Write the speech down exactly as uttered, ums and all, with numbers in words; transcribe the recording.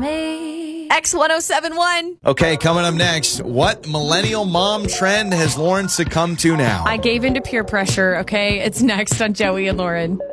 me. X one oh seven one. Okay, coming up next, what millennial mom trend has Lauren succumbed to now? I gave into peer pressure, okay? It's next on Joey and Lauren.